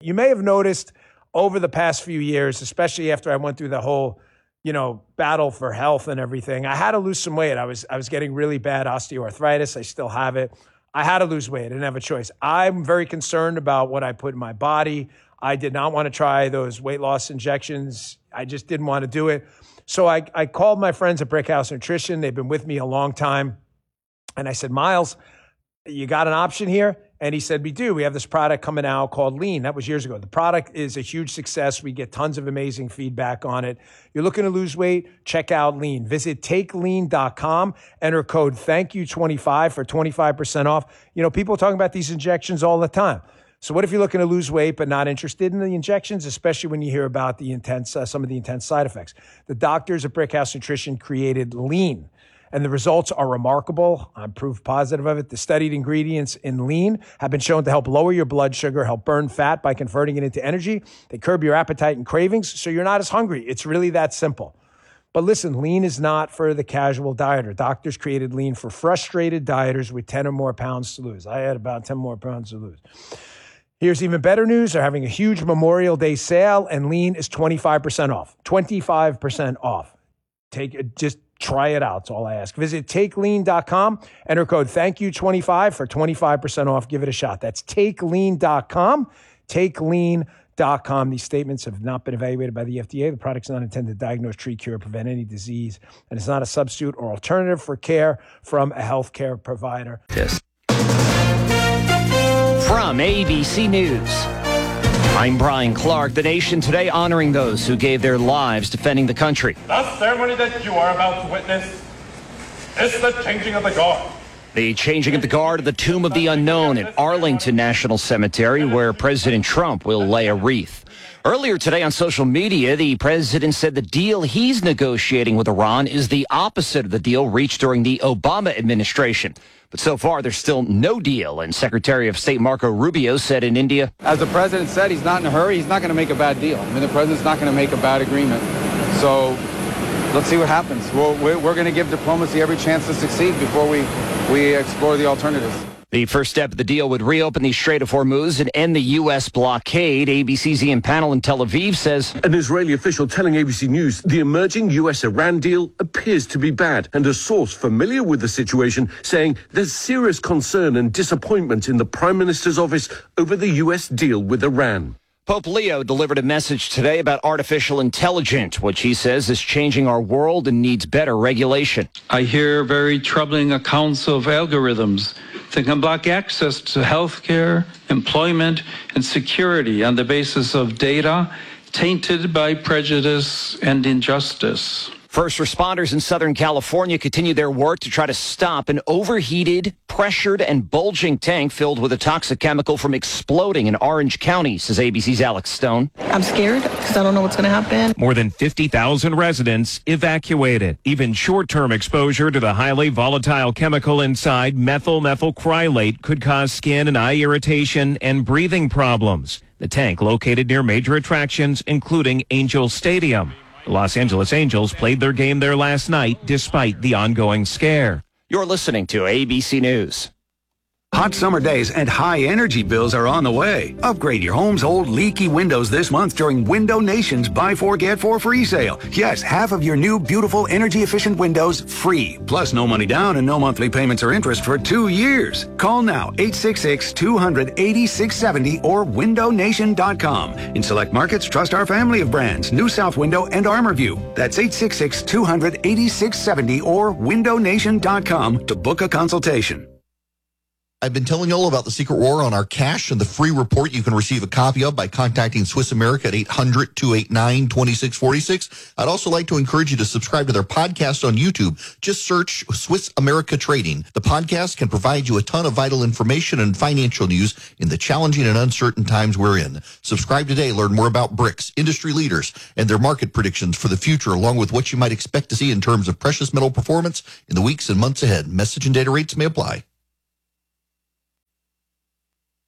you may have noticed over the past few years, especially after I went through the whole, battle for health and everything, I had to lose some weight. I was getting really bad osteoarthritis. I still have it. I had to lose weight. I didn't have a choice. I'm very concerned about what I put in my body. I did not want to try those weight loss injections. I just didn't want to do it. So I called my friends at Brickhouse Nutrition. They've been with me a long time. And I said, Miles, you got an option here? And he said, we do. We have this product coming out called Lean. That was years ago. The product is a huge success. We get tons of amazing feedback on it. You're looking to lose weight? Check out Lean. Visit takelean.com. Enter code THANKYOU25 for 25% off. People are talking about these injections all the time. So what if you're looking to lose weight but not interested in the injections, especially when you hear about the some of the intense side effects? The doctors at Brickhouse Nutrition created Lean, and the results are remarkable. I'm proof positive of it. The studied ingredients in Lean have been shown to help lower your blood sugar, help burn fat by converting it into energy. They curb your appetite and cravings, so you're not as hungry. It's really that simple. But listen, Lean is not for the casual dieter. Doctors created Lean for frustrated dieters with 10 or more pounds to lose. I had about 10 more pounds to lose. Here's even better news. They're having a huge Memorial Day sale, and Lean is 25% off. 25% off. Just try it out. That's all I ask. Visit takelean.com. Enter code THANKYOU25 for 25% off. Give it a shot. That's takelean.com. Takelean.com. These statements have not been evaluated by the FDA. The product's not intended to diagnose, treat, cure, prevent any disease, and it's not a substitute or alternative for care from a healthcare provider. Yes. From ABC News, I'm Brian Clark. The nation today honoring those who gave their lives defending the country. The ceremony that you are about to witness is the changing of the guard. The changing of the guard at the Tomb of the Unknown at Arlington National Cemetery, where President Trump will lay a wreath. Earlier today on social media, the president said the deal he's negotiating with Iran is the opposite of the deal reached during the Obama administration. But so far, there's still no deal, and Secretary of State Marco Rubio said in India, as the president said, he's not in a hurry. He's not going to make a bad deal. The president's not going to make a bad agreement. So let's see what happens. We're going to give diplomacy every chance to succeed before we explore the alternatives. The first step of the deal would reopen the Strait of Hormuz and end the U.S. blockade. ABC's Ian Pannell in Tel Aviv says, an Israeli official telling ABC News the emerging U.S.-Iran deal appears to be bad, and a source familiar with the situation saying there's serious concern and disappointment in the Prime Minister's office over the U.S. deal with Iran. Pope Leo delivered a message today about artificial intelligence, which he says is changing our world and needs better regulation. I hear very troubling accounts of algorithms that can block access to health care, employment, and security on the basis of data tainted by prejudice and injustice. First responders in Southern California continue their work to try to stop an overheated, pressured, and bulging tank filled with a toxic chemical from exploding in Orange County, says ABC's Alex Stone. I'm scared because I don't know what's going to happen. More than 50,000 residents evacuated. Even short-term exposure to the highly volatile chemical inside methylcrylate could cause skin and eye irritation and breathing problems. The tank located near major attractions, including Angel Stadium. The Los Angeles Angels played their game there last night despite the ongoing scare. You're listening to ABC News. Hot summer days and high energy bills are on the way. Upgrade your home's old leaky windows this month during Window Nation's Buy 4 Get 4 free sale. Yes, half of your new beautiful energy efficient windows free. Plus no money down and no monthly payments or interest for 2 years. Call now 866-200-8670 or windownation.com. In select markets, trust our family of brands, New South Window and ArmorView. That's 866-200-8670 or windownation.com to book a consultation. I've been telling you all about the Secret War on our cash and the free report you can receive a copy of by contacting Swiss America at 800-289-2646. I'd also like to encourage you to subscribe to their podcast on YouTube. Just search Swiss America Trading. The podcast can provide you a ton of vital information and financial news in the challenging and uncertain times we're in. Subscribe today. Learn more about BRICS, industry leaders, and their market predictions for the future, along with what you might expect to see in terms of precious metal performance in the weeks and months ahead. Message and data rates may apply.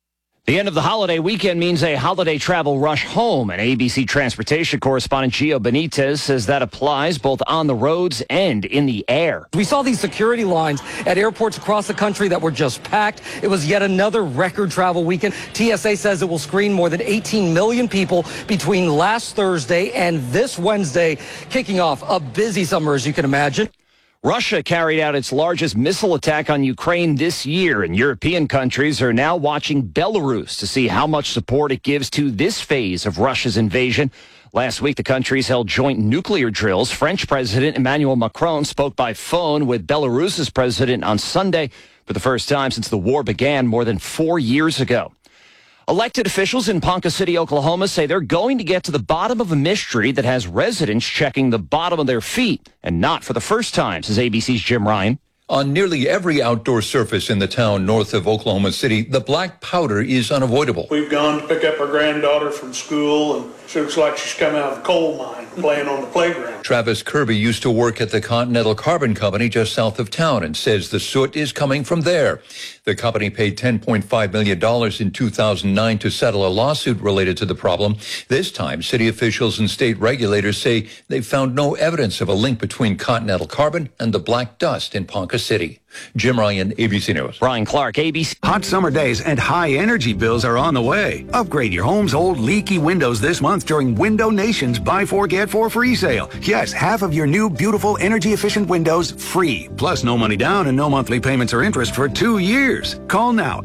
The end of the holiday weekend means a holiday travel rush home, and ABC transportation correspondent Gio Benitez says that applies both on the roads and in the air. We saw these security lines at airports across the country that were just packed. It was yet another record travel weekend. TSA says it will screen more than 18 million people between last Thursday and this Wednesday, kicking off a busy summer, as you can imagine. Russia carried out its largest missile attack on Ukraine this year, and European countries are now watching Belarus to see how much support it gives to this phase of Russia's invasion. Last week, the countries held joint nuclear drills. French President Emmanuel Macron spoke by phone with Belarus's president on Sunday for the first time since the war began more than 4 years ago. Elected officials in Ponca City, Oklahoma say they're going to get to the bottom of a mystery that has residents checking the bottom of their feet, and not for the first time, says ABC's Jim Ryan. On nearly every outdoor surface in the town north of Oklahoma City, the black powder is unavoidable. We've gone to pick up our granddaughter from school, and she looks like she's coming out of a coal mine playing on the playground. Travis Kirby used to work at the Continental Carbon Company just south of town and says the soot is coming from there. The company paid $10.5 million in 2009 to settle a lawsuit related to the problem. This time, city officials and state regulators say they found no evidence of a link between Continental Carbon and the black dust in Ponca City. Jim Ryan, ABC News. Brian Clark, ABC. Hot summer days and high energy bills are on the way. Upgrade your home's old leaky windows this month during Window Nation's Buy 4 Get 4 free sale. Yes, half of your new beautiful energy efficient windows free. Plus no money down and no monthly payments or interest for 2 years. Call now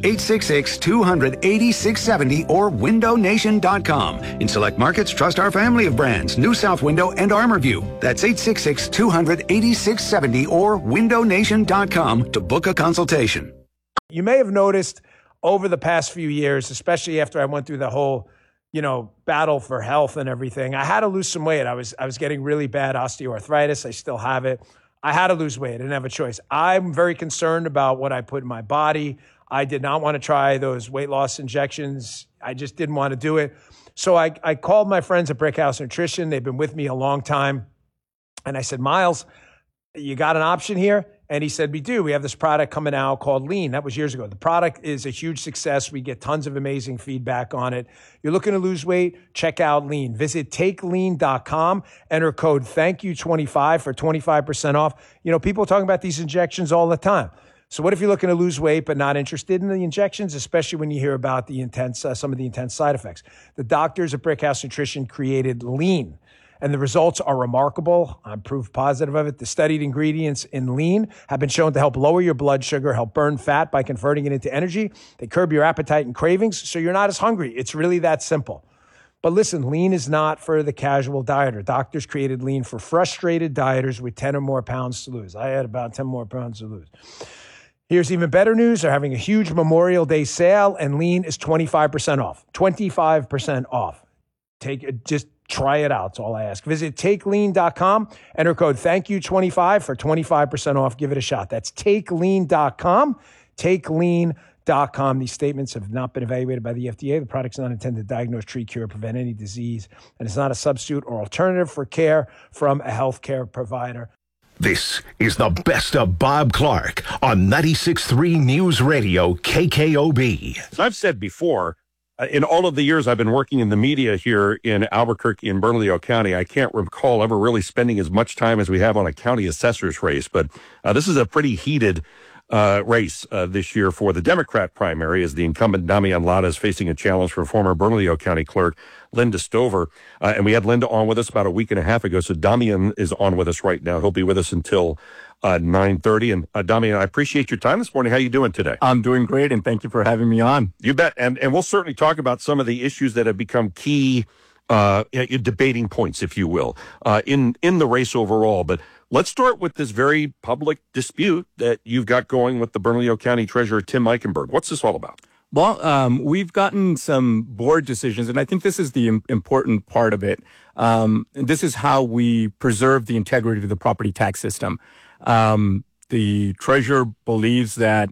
866-200-8670 or windownation.com. In select markets, trust our family of brands, New South Window and ArmorView. That's 866-200-8670 or windownation.com to book a consultation. You may have noticed over the past few years, especially after I went through the whole, battle for health and everything, I had to lose some weight. I was getting really bad osteoarthritis. I still have it. I had to lose weight. I didn't have a choice. I'm very concerned about what I put in my body. I did not want to try those weight loss injections. I just didn't want to do it. So I called my friends at Brickhouse Nutrition. They've been with me a long time. And I said, Miles, you got an option here? And he said, we do. We have this product coming out called Lean. That was years ago. The product is a huge success. We get tons of amazing feedback on it. You're looking to lose weight? Check out Lean. Visit takelean.com. Enter code THANKYOU25 for 25% off. People are talking about these injections all the time. So what if you're looking to lose weight but not interested in the injections, especially when you hear about the some of the intense side effects? The doctors at Brickhouse Nutrition created Lean, and the results are remarkable. I'm proof positive of it. The studied ingredients in Lean have been shown to help lower your blood sugar, help burn fat by converting it into energy. They curb your appetite and cravings, so you're not as hungry. It's really that simple. But listen, Lean is not for the casual dieter. Doctors created Lean for frustrated dieters with 10 or more pounds to lose. I had about 10 more pounds to lose. Here's even better news. They're having a huge Memorial Day sale, and Lean is 25% off. 25% off. Just try it out. That's all I ask. Visit takelean.com. Enter code THANKYOU25 for 25% off. Give it a shot. That's takelean.com. Takelean.com. These statements have not been evaluated by the FDA. The product's not intended to diagnose, treat, cure, prevent any disease, and it's not a substitute or alternative for care from a healthcare provider. This is the best of Bob Clark on 96.3 News Radio KKOB. As I've said before, in all of the years I've been working in the media here in Albuquerque and Bernalillo County, I can't recall ever really spending as much time as we have on a county assessor's race. But this is a pretty heated race this year for the Democrat primary, as the incumbent Damian Lara is facing a challenge from former Bernalillo County clerk Linda Stover. And we had Linda on with us about a week and a half ago. So Damian is on with us right now. He'll be with us until 9:30. And Damian, I appreciate your time this morning. How are you doing today? I'm doing great, and thank you for having me on. You bet. And we'll certainly talk about some of the issues that have become key debating points, if you will, in the race overall. But let's start with this very public dispute that you've got going with the Bernalillo County Treasurer, Tim Eichenberg. What's this all about? Well, we've gotten some board decisions, and I think this is the important part of it. This is how we preserve the integrity of the property tax system. The treasurer believes that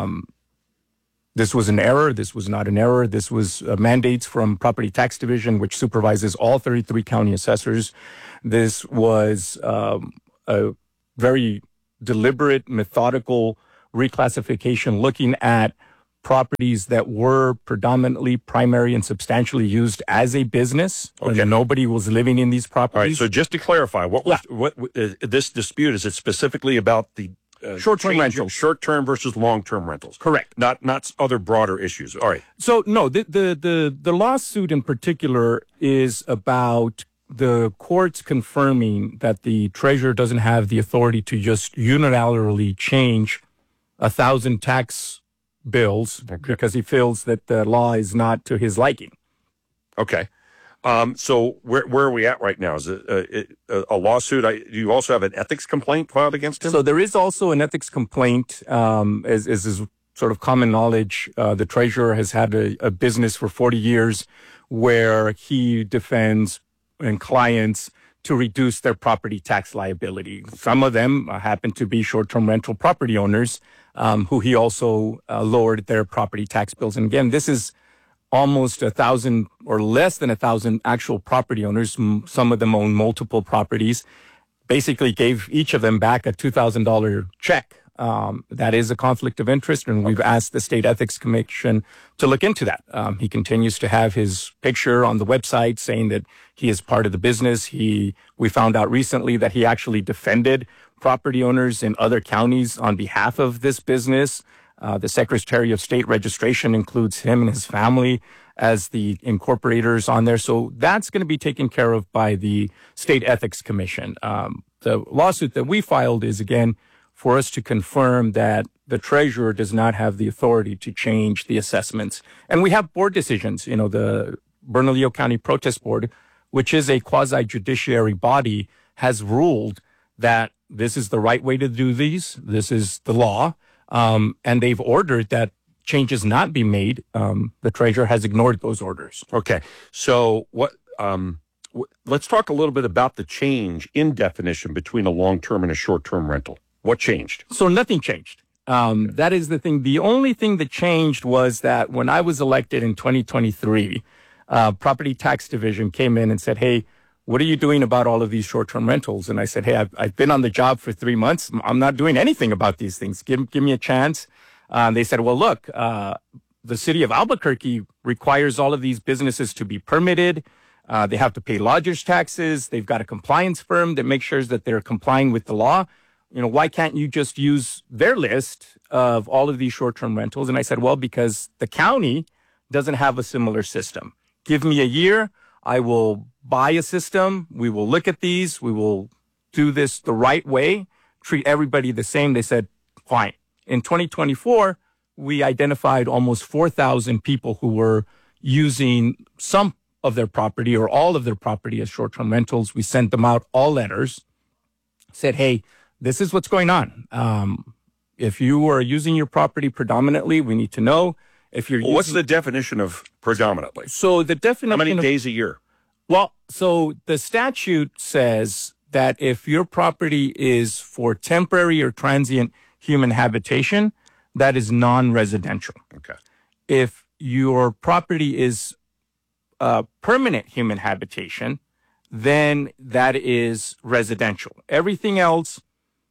this was an error. This was not an error. This was mandates from Property Tax Division, which supervises all 33 county assessors. This was a very deliberate, methodical reclassification looking at properties that were predominantly, primary, and substantially used as a business. Okay. Nobody was living in these properties. All right. So just to clarify, what this dispute is? It specifically about the short-term rentals, short-term versus long-term rentals. Correct. Not other broader issues. All right. So no, the lawsuit in particular is about the courts confirming that the treasurer doesn't have the authority to just unilaterally change 1,000 tax bills because he feels that the law is not to his liking. Okay. So where are we at right now? Is it a lawsuit? Do you also have an ethics complaint filed against him? So there is also an ethics complaint, as is sort of common knowledge. The treasurer has had a business for 40 years where he defends clients to reduce their property tax liability. Some of them happen to be short-term rental property owners who he also lowered their property tax bills. And again, this is almost 1,000 or less than 1,000 actual property owners. Some of them own multiple properties. Basically gave each of them back a $2,000 check. That is a conflict of interest, and we've asked the State Ethics Commission to look into that. He continues to have his picture on the website saying that he is part of the business. We found out recently that he actually defended property owners in other counties on behalf of this business. The Secretary of State Registration includes him and his family as the incorporators on there. So that's going to be taken care of by the State Ethics Commission. The lawsuit that we filed is, again, for us to confirm that the treasurer does not have the authority to change the assessments. And we have board decisions. The Bernalillo County Protest Board, which is a quasi-judiciary body, has ruled that this is the right way to do these. This is the law. And they've ordered that changes not be made. The treasurer has ignored those orders. Okay. So let's talk a little bit about the change in definition between a long-term and a short-term rental. What changed? So nothing changed. That is the thing. The only thing that changed was that when I was elected in 2023, Property Tax Division came in and said, hey, what are you doing about all of these short-term rentals? And I said, hey, I've been on the job for 3 months. I'm not doing anything about these things. Give me a chance. They said, well, look, the city of Albuquerque requires all of these businesses to be permitted. They have to pay lodger's taxes. They've got a compliance firm that makes sure that they're complying with the law. Why can't you just use their list of all of these short-term rentals? And I said, well, because the county doesn't have a similar system. Give me a year. I will buy a system. We will look at these. We will do this the right way, treat everybody the same. They said, fine. In 2024, we identified almost 4,000 people who were using some of their property or all of their property as short-term rentals. We sent them out all letters, said, hey, this is what's going on. If you are using your property predominantly, we need to know. If you're what's the definition of predominantly? So the definition. How many days a year? Well, so the statute says that if your property is for temporary or transient human habitation, that is non-residential. Okay. If your property is permanent human habitation, then that is residential. Everything else,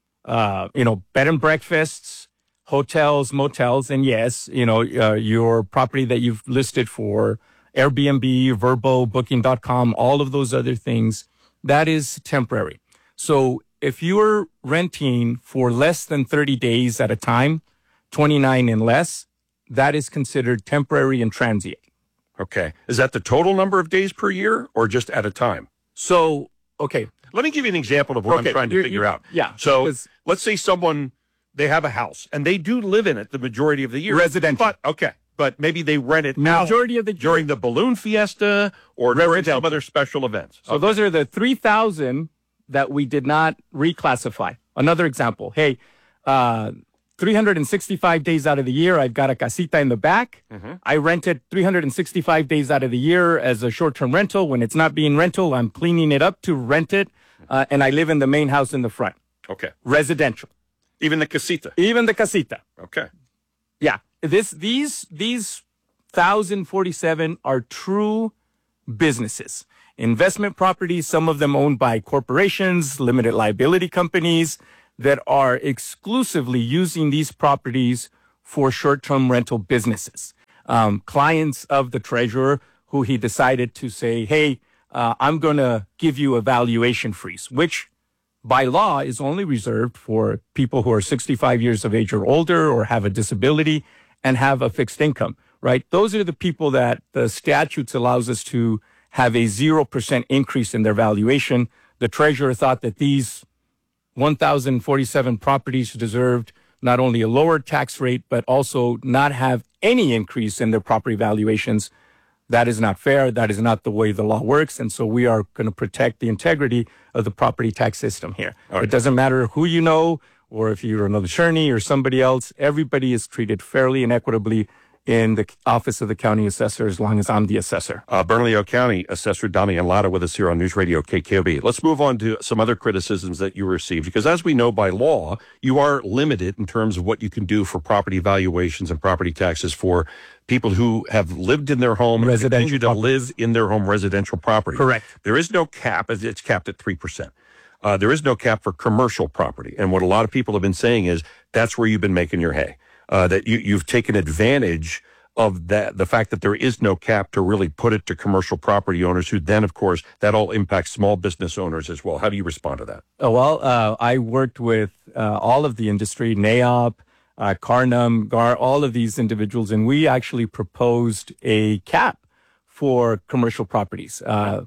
bed and breakfasts, hotels, motels, and yes, your property that you've listed for Airbnb, Vrbo, Booking.com, all of those other things, that is temporary. So if you're renting for less than 30 days at a time, 29 and less, that is considered temporary and transient. Okay. Is that the total number of days per year or just at a time? So, okay. Let me give you an example of what I'm trying to figure out. Yeah. So let's say they have a house and they do live in it the majority of the year. Residential. But maybe they rent it majority of the during the balloon fiesta or during some other special events. So those are the 3,000 that we did not reclassify. Another example. Hey, 365 days out of the year, I've got a casita in the back. Mm-hmm. I rent it 365 days out of the year as a short-term rental. When it's not being rental, I'm cleaning it up to rent it. And I live in the main house in the front. Okay. Residential. Even the casita? Even the casita. Okay. Yeah. These 1,047 are true businesses. Investment properties, some of them owned by corporations, limited liability companies that are exclusively using these properties for short-term rental businesses. Clients of the treasurer who he decided to say, hey, I'm going to give you a valuation freeze, which by law is only reserved for people who are 65 years of age or older or have a disability and have a fixed income, right? Those are the people that the statutes allows us to have a 0% increase in their valuation. The treasurer thought that these 1,047 properties deserved not only a lower tax rate, but also not have any increase in their property valuations. That is not fair. That is not the way the law works. And so we are going to protect the integrity of the property tax system here. Right. It doesn't matter who you know, or if you're an attorney or somebody else, everybody is treated fairly and equitably in the office of the county assessor as long as I'm the assessor. Bernalillo County Assessor Damian Lara with us here on News Radio KKOB. Let's move on to some other criticisms that you received, because as we know by law, you are limited in terms of what you can do for property valuations and property taxes for people who have lived in their home and continue to live in their home residential property. Correct. There is no cap. It's capped at 3%. There is no cap for commercial property. And what a lot of people have been saying is that's where you've been making your hay. That you've taken advantage of that, the fact that there is no cap to really put it to commercial property owners who then, of course, that all impacts small business owners as well. How do you respond to that? I worked with all of the industry, NAIOP, Carnum, GAR, all of these individuals, and we actually proposed a cap for commercial properties.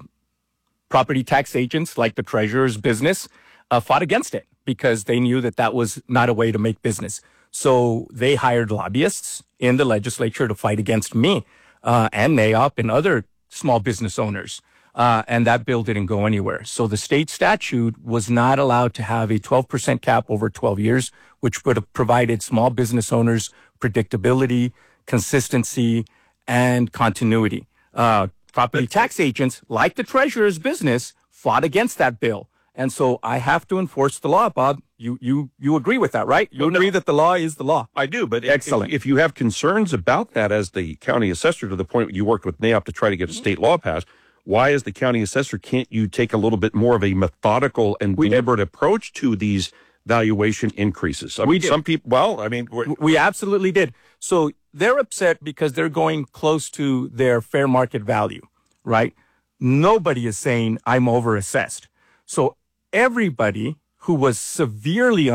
Property tax agents, like the treasurer's business, fought against it because they knew that that was not a way to make business. So they hired lobbyists in the legislature to fight against me and NAIOP and other small business owners. And that bill didn't go anywhere. So the state statute was not allowed to have a 12% cap over 12 years, which would have provided small business owners predictability, consistency, and continuity. Property tax agents, like the treasurer's business, fought against that bill. And so I have to enforce the law, Bob. You agree with that, right? You agree that the law is the law. I do, but excellent. If you have concerns about that as the county assessor, to the point you worked with NAIOP to try to get a state law passed, why, as the county assessor, can't you take a little bit more of a methodical and deliberate approach to these valuation increases? I mean, some people, we absolutely did. So they're upset because they're going close to their fair market value, right? Nobody is saying I'm overassessed. So everybody who was severely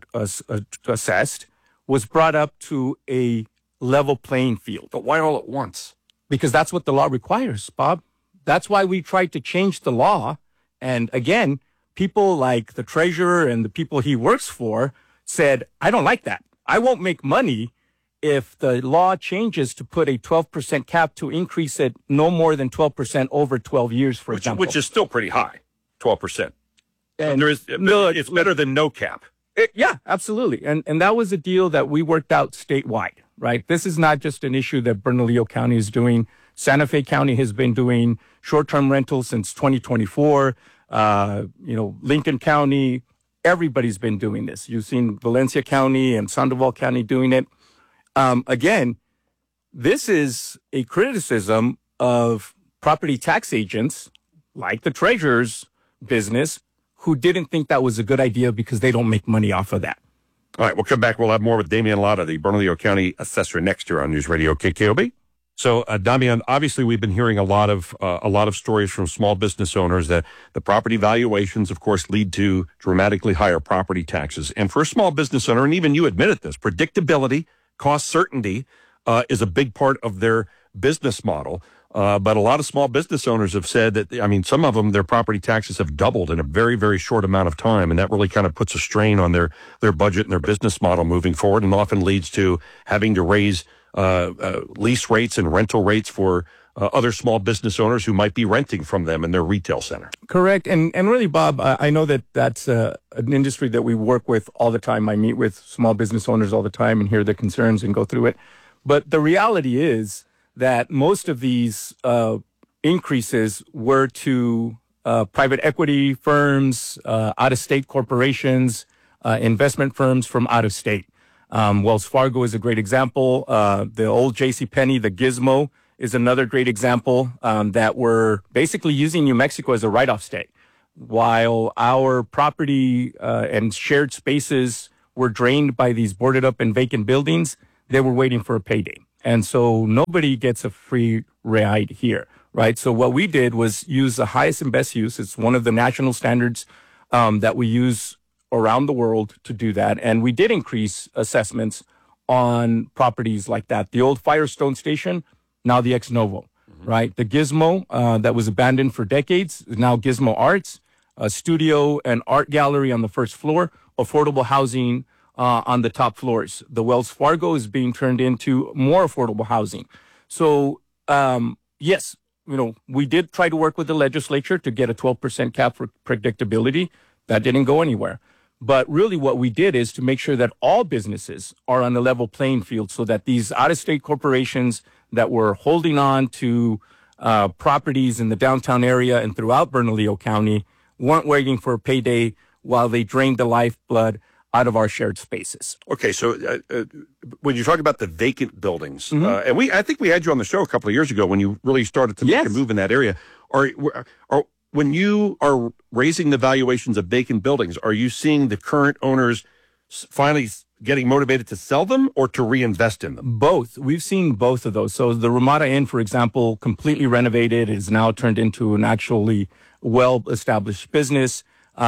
assessed was brought up to a level playing field. But why all at once? Because that's what the law requires, Bob. That's why we tried to change the law. And again, people like the treasurer and the people he works for said, I don't like that. I won't make money if the law changes to put a 12% cap to increase it no more than 12% over 12 years, for example. Which is still pretty high, 12%. And it's better than no cap. Yeah, absolutely. And that was a deal that we worked out statewide, right? This is not just an issue that Bernalillo County is doing. Santa Fe County has been doing short-term rentals since 2024. Lincoln County, everybody's been doing this. You've seen Valencia County and Sandoval County doing it. Again, this is a criticism of property tax agents like the treasurer's business who didn't think that was a good idea because they don't make money off of that. All right, we'll come back. We'll have more with Damian Lara, the Bernalillo County Assessor, next year on News Radio KKOB. So, Damian, obviously we've been hearing a lot of stories from small business owners that the property valuations, of course, lead to dramatically higher property taxes. And for a small business owner, and even you admitted this, predictability, cost certainty is a big part of their business model. But a lot of small business owners have said that, some of them, their property taxes have doubled in a very, very short amount of time. And that really kind of puts a strain on their budget and their business model moving forward, and often leads to having to raise lease rates and rental rates for other small business owners who might be renting from them in their retail center. Correct. And really, Bob, I know that that's an industry that we work with all the time. I meet with small business owners all the time and hear their concerns and go through it. But the reality is that most of these increases were to private equity firms, out-of-state corporations, investment firms from out of state. Wells Fargo is a great example. The old JCPenney, the Gizmo, is another great example that were basically using New Mexico as a write-off state. While our property and shared spaces were drained by these boarded up and vacant buildings, they were waiting for a payday. And so nobody gets a free ride here, right? So what we did was use the highest and best use. It's one of the national standards that we use around the world to do that. And we did increase assessments on properties like that. The old Firestone Station, now the Ex Novo, right? The Gizmo that was abandoned for decades is now Gizmo Arts, a studio and art gallery on the first floor, affordable housing on the top floors. The Wells Fargo is being turned into more affordable housing. So, yes, we did try to work with the legislature to get a 12% cap for predictability. That didn't go anywhere. But really what we did is to make sure that all businesses are on a level playing field so that these out-of-state corporations that were holding on to properties in the downtown area and throughout Bernalillo County weren't waiting for a payday while they drained the lifeblood out of our shared spaces. Okay, so when you talk about the vacant buildings, and I think we had you on the show a couple of years ago when you really started to make a move in that area. When you are raising the valuations of vacant buildings, are you seeing the current owners finally getting motivated to sell them or to reinvest in them? Both. We've seen both of those. So the Ramada Inn, for example, completely renovated, is now turned into an actually well-established business.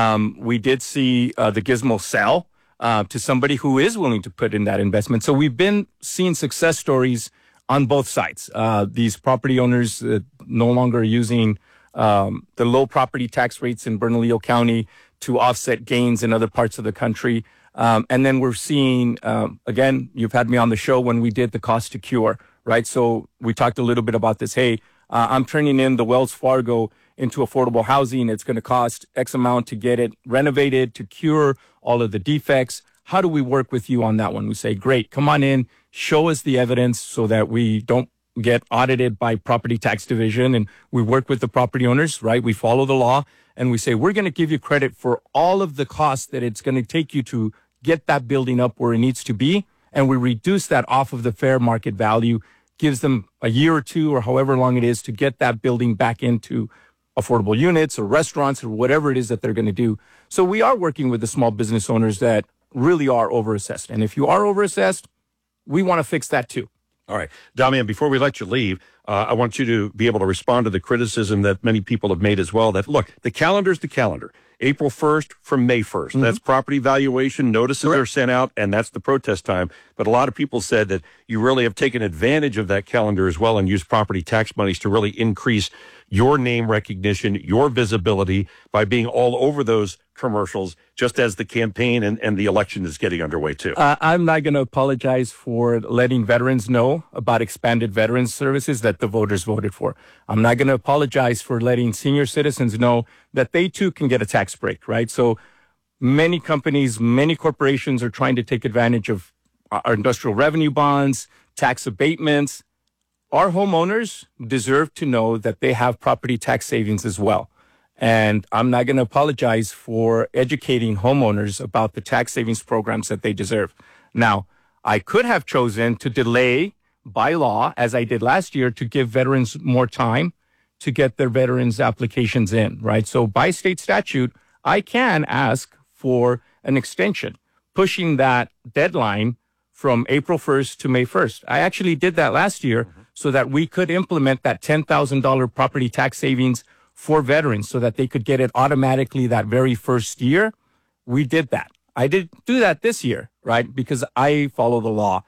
We did see the Gizmo sell to somebody who is willing to put in that investment. So we've been seeing success stories on both sides. These property owners no longer using the low property tax rates in Bernalillo County to offset gains in other parts of the country. And then we're seeing, again, you've had me on the show when we did the cost to cure, right? So we talked a little bit about this. Hey, I'm turning in the Wells Fargo into affordable housing. It's going to cost X amount to get it renovated, to cure all of the defects. How do we work with you on that one? We say, great, come on in, show us the evidence so that we don't get audited by property tax division. And we work with the property owners, right? We follow the law and we say, we're going to give you credit for all of the costs that it's going to take you to get that building up where it needs to be. And we reduce that off of the fair market value, gives them a year or two or however long it is to get that building back into affordable units or restaurants or whatever it is that they're going to do. So we are working with the small business owners that really are overassessed. And if you are overassessed, we want to fix that too. All right. Damian, before we let you leave, I want you to be able to respond to the criticism that many people have made as well, that, look, the calendar's the calendar. April 1st from May 1st. That's property valuation. Notices are sent out, and that's the protest time. But a lot of people said that you really have taken advantage of that calendar as well and used property tax monies to really increase your name recognition, your visibility by being all over those commercials just as the campaign and the election is getting underway too. I'm not going to apologize for letting veterans know about expanded veterans services that the voters voted for. I'm not going to apologize for letting senior citizens know that they too can get a tax break, right? So many companies, many corporations are trying to take advantage of our industrial revenue bonds, tax abatements. Our homeowners deserve to know that they have property tax savings as well. And I'm not going to apologize for educating homeowners about the tax savings programs that they deserve. Now, I could have chosen to delay by law, as I did last year, to give veterans more time to get their veterans applications in, right? So by state statute, I can ask for an extension, pushing that deadline from April 1st to May 1st. I actually did that last year so that we could implement that $10,000 property tax savings for veterans so that they could get it automatically that very first year. We did that. I did do that this year, right? Because I follow the law.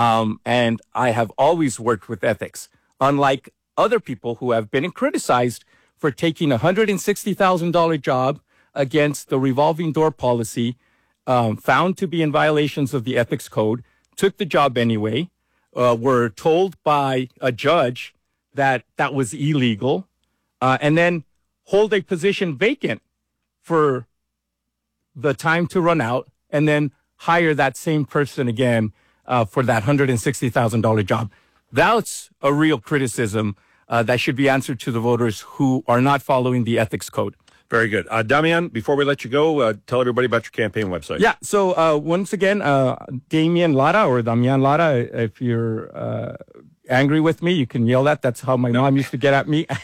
And I have always worked with ethics, unlike other people who have been criticized for taking a $160,000 job against the revolving door policy, found to be in violations of the ethics code, took the job anyway, were told by a judge that that was illegal, and then hold a position vacant for the time to run out, and then hire that same person again for that $160,000 job. That's a real criticism that should be answered to the voters who are not following the ethics code. Very good. Damian, before we let you go, tell everybody about your campaign website. Yeah. So once again, Damian Lara or Damian Lara, if you're angry with me, you can yell that. That's how my mom used to get at me.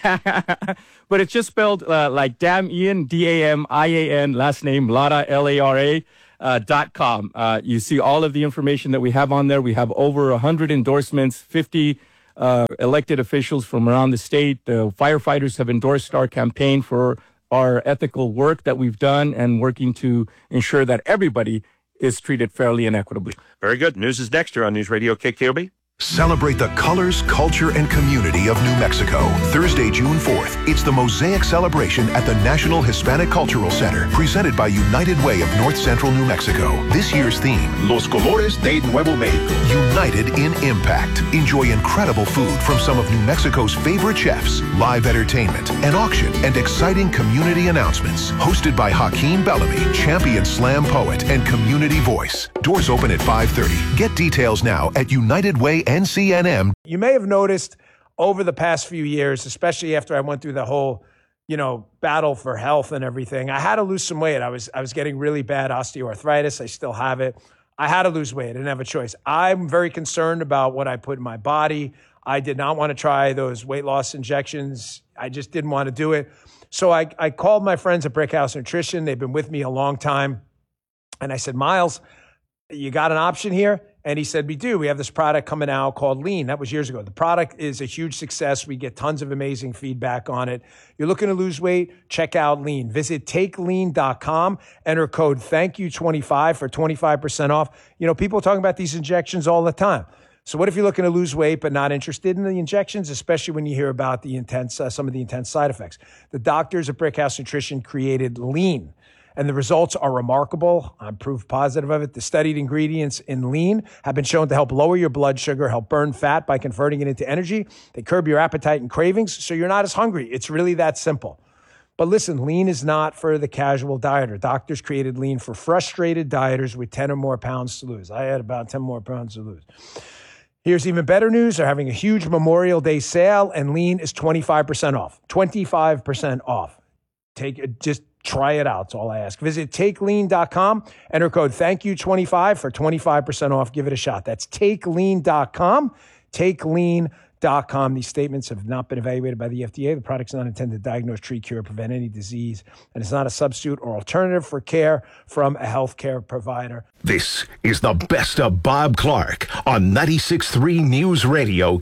But it's just spelled like Damian, D-A-M-I-A-N, last name Lara, L-A-R-A. .com. You see all of the information that we have on there. We have over 100 endorsements, 50 elected officials from around the state. The firefighters have endorsed our campaign for our ethical work that we've done and working to ensure that everybody is treated fairly and equitably. Very good. News is next here on News Radio KKOB. Celebrate the colors, culture, and community of New Mexico. Thursday, June 4th, it's the Mosaic Celebration at the National Hispanic Cultural Center, presented by United Way of North Central New Mexico. This year's theme, Los Colores de Nuevo Mexico. United in Impact. Enjoy incredible food from some of New Mexico's favorite chefs, live entertainment, an auction, and exciting community announcements. Hosted by Hakeem Bellamy, champion slam poet and community voice. Doors open at 5:30. Get details now at United Way NCNM. You may have noticed over the past few years, especially after I went through the whole, battle for health and everything, I had to lose some weight. I was getting really bad osteoarthritis. I still have it. I had to lose weight. I didn't have a choice. I'm very concerned about what I put in my body. I did not want to try those weight loss injections. I just didn't want to do it. So I called my friends at Brickhouse Nutrition. They've been with me a long time. And I said, Miles, you got an option here? And he said, we do. We have this product coming out called Lean. That was years ago. The product is a huge success. We get tons of amazing feedback on it. You're looking to lose weight? Check out Lean. Visit takelean.com. Enter code THANKYOU25 for 25% off. People are talking about these injections all the time. So what if you're looking to lose weight but not interested in the injections, especially when you hear about the some of the intense side effects? The doctors at Brickhouse Nutrition created Lean. And the results are remarkable. I'm proof positive of it. The studied ingredients in Lean have been shown to help lower your blood sugar, help burn fat by converting it into energy. They curb your appetite and cravings, so you're not as hungry. It's really that simple. But listen, Lean is not for the casual dieter. Doctors created Lean for frustrated dieters with 10 or more pounds to lose. I had about 10 more pounds to lose. Here's even better news. They're having a huge Memorial Day sale, and Lean is 25% off. 25% off. Just try it out. That's all I ask. Visit takelean.com. Enter code THANKYOU25 for 25% off. Give it a shot. That's takelean.com. Takelean.com. These statements have not been evaluated by the FDA. The product's not intended to diagnose, treat, cure, prevent any disease, and it's not a substitute or alternative for care from a healthcare provider. This is the best of Bob Clark on 96.3 News Radio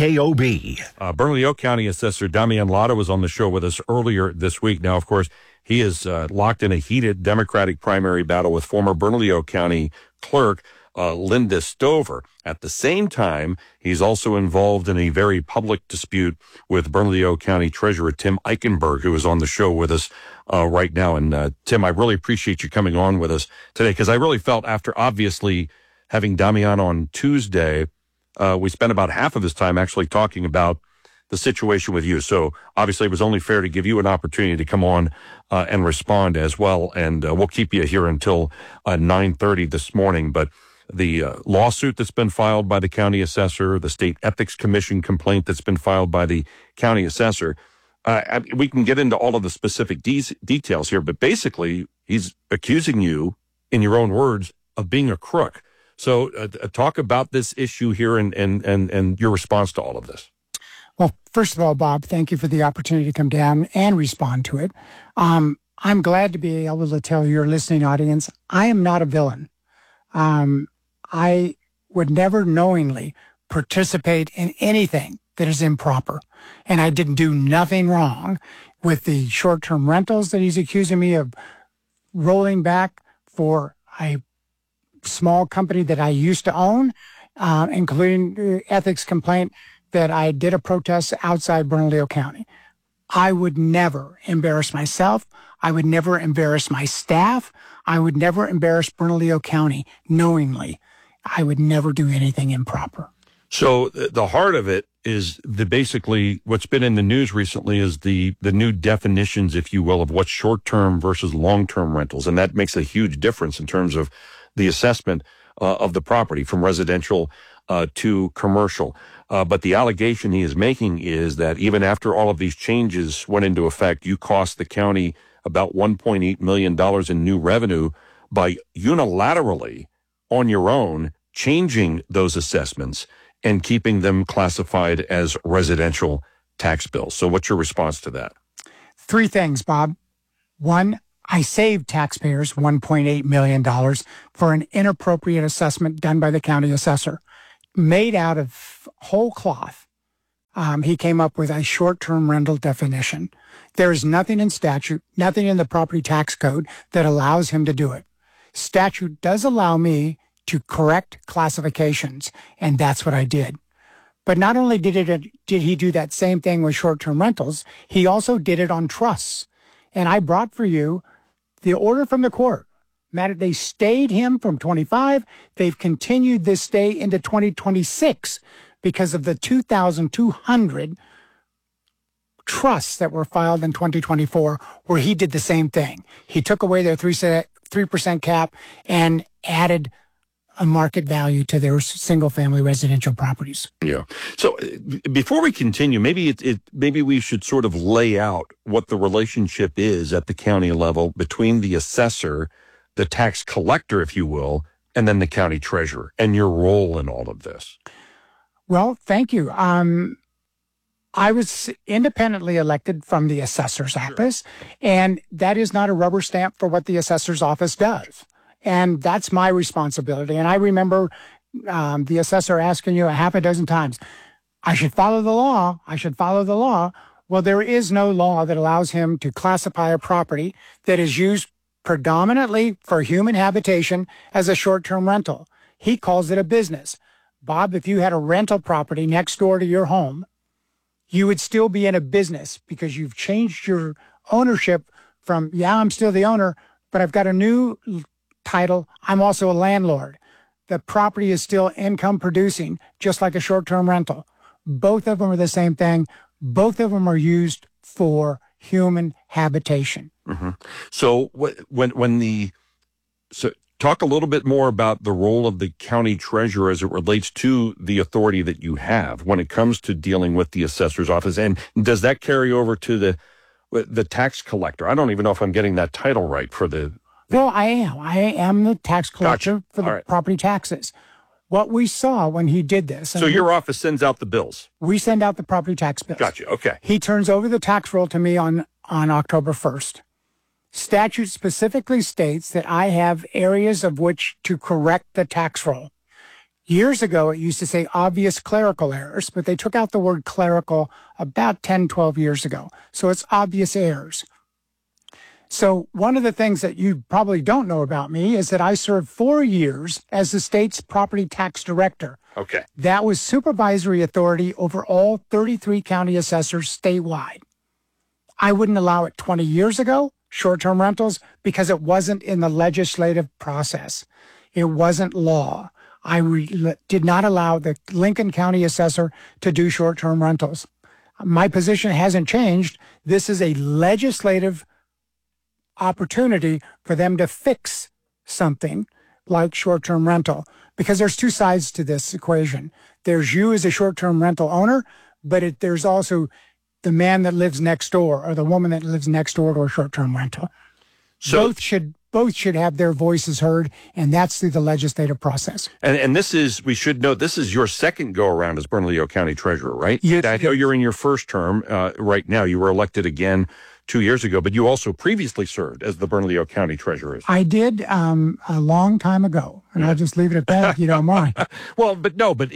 KKOB. Bernalillo County Assessor Damian Lara was on the show with us earlier this week. Now, of course, he is locked in a heated Democratic primary battle with former Bernalillo County Clerk Linda Stover. At the same time, he's also involved in a very public dispute with Bernalillo County Treasurer Tim Eichenberg, who is on the show with us right now. And Tim, I really appreciate you coming on with us today, because I really felt after obviously having Damian on Tuesday, we spent about half of his time actually talking about the situation with you. So obviously it was only fair to give you an opportunity to come on and respond as well. And we'll keep you here until 9:30 this morning. But the lawsuit that's been filed by the county assessor, the State Ethics Commission complaint that's been filed by the county assessor, we can get into all of the specific details here, but basically he's accusing you, in your own words, of being a crook. So talk about this issue here and your response to all of this. Well, first of all, Bob, thank you for the opportunity to come down and respond to it. I'm glad to be able to tell your listening audience, I am not a villain. I would never knowingly participate in anything that is improper. And I didn't do nothing wrong with the short-term rentals that he's accusing me of rolling back for a small company that I used to own, including the ethics complaint that I did a protest outside Bernalillo County. I would never embarrass myself. I would never embarrass my staff. I would never embarrass Bernalillo County knowingly. I would never do anything improper. So the heart of it is basically what's been in the news recently is the new definitions, if you will, of what's short-term versus long-term rentals. And that makes a huge difference in terms of the assessment of the property from residential to commercial. But the allegation he is making is that even after all of these changes went into effect, you cost the county about $1.8 million in new revenue by unilaterally, on your own, changing those assessments and keeping them classified as residential tax bills. So what's your response to that? 3 things, Bob. 1, I saved taxpayers $1.8 million for an inappropriate assessment done by the county assessor, made out of whole cloth. He came up with a short-term rental definition. There is nothing in statute, nothing in the property tax code that allows him to do it. Statute does allow me to correct classifications, and that's what I did. But not only did he do that same thing with short-term rentals, he also did it on trusts. And I brought for you the order from the court. They stayed him from 25. They've continued this stay into 2026 because of the 2,200 trusts that were filed in 2024, where he did the same thing. He took away their 3% cap and added a market value to their single-family residential properties. Yeah. So before we continue, maybe maybe we should sort of lay out what the relationship is at the county level between the assessor, the tax collector, if you will, and then the county treasurer, and your role in all of this. Well, thank you. I was independently elected from the assessor's office, and that is not a rubber stamp for what the assessor's office does. And that's my responsibility. And I remember the assessor asking you a half a dozen times, I should follow the law. I should follow the law. Well, there is no law that allows him to classify a property that is used predominantly for human habitation as a short-term rental. He calls it a business. Bob, if you had a rental property next door to your home, you would still be in a business because you've changed your ownership from, I'm still the owner, but I've got a new title. I'm also a landlord. The property is still income producing, just like a short-term rental. Both of them are the same thing. Both of them are used for human habitation. Mm-hmm. So talk a little bit more about the role of the county treasurer as it relates to the authority that you have when it comes to dealing with the assessor's office. And does that carry over to the tax collector? I don't even know if I'm getting that title right for the... Well, I am. I am the tax collector for the property taxes. What we saw when he did this... So your office sends out the bills? We send out the property tax bills. Gotcha, okay. He turns over the tax roll to me on October 1st. Statute specifically states that I have areas of which to correct the tax roll. Years ago, it used to say obvious clerical errors, but they took out the word clerical about 10, 12 years ago. So it's obvious errors. So one of the things that you probably don't know about me is that I served 4 years as the state's property tax director. Okay. That was supervisory authority over all 33 county assessors statewide. I wouldn't allow it 20 years ago, short-term rentals, because it wasn't in the legislative process. It wasn't law. I did not allow the Lincoln County assessor to do short-term rentals. My position hasn't changed. This is a legislative opportunity for them to fix something like short-term rental, because there's two sides to this equation. There's you as a short-term rental owner, but there's also the man that lives next door or the woman that lives next door to a short-term rental. So both should have their voices heard, and that's through the legislative process. And this is, we should note, this is your second go-around as Bernalillo County Treasurer, right? Yes. I know you're in your first term right now. You were elected again 2 years ago, but you also previously served as the Bernalillo County Treasurer. I did a long time ago, and I'll just leave it at that if you don't mind. Well, but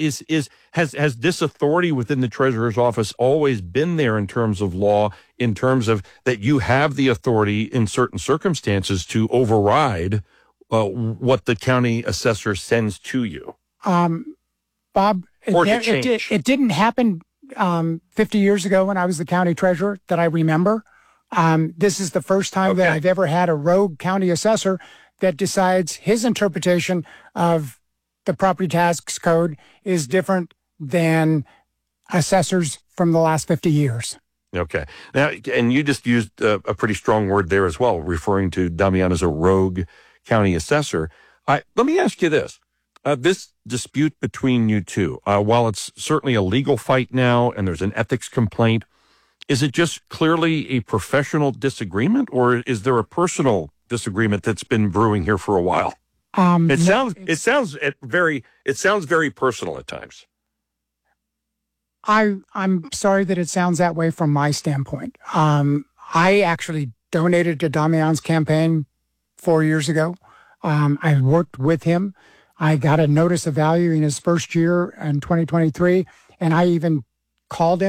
has this authority within the Treasurer's office always been there in terms of law, in terms of that you have the authority in certain circumstances to override what the county assessor sends to you? Bob, it didn't happen 50 years ago when I was the county treasurer that I remember. This is the first time that I've ever had a rogue county assessor that decides his interpretation of the property tax code is different than assessors from the last 50 years. Okay. Now, and you just used a pretty strong word there as well, referring to Damian as a rogue county assessor. Let me ask you this. This dispute between you two, while it's certainly a legal fight now and there's an ethics complaint, is it just clearly a professional disagreement, or is there a personal disagreement that's been brewing here for a while? It sounds very personal at times. I'm sorry that it sounds that way from my standpoint. I actually donated to Damian's campaign 4 years ago. I worked with him. I got a notice of value in his first year in 2023, and I even called him